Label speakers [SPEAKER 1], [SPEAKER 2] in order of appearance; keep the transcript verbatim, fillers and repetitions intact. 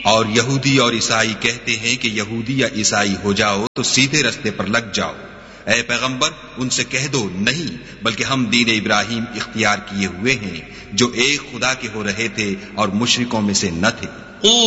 [SPEAKER 1] और यहूदी और ईसाई कहते हैं कि यहूदी या ईसाई हो जाओ तो सीधे रास्ते पर लग जाओ। ऐ पैगंबर, उनसे कह दो, नहीं, बल्कि हम दीन इब्राहिम इख्तियार किए हुए हैं, जो एक खुदा के हो रहे थे और मुशरिकों में से न थे।